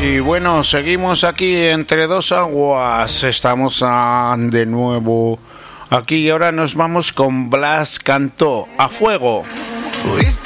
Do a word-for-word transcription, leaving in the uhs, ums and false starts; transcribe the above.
Y bueno, seguimos aquí entre dos aguas. Estamos a, de nuevo aquí y ahora nos vamos con Blas Cantó, A Fuego.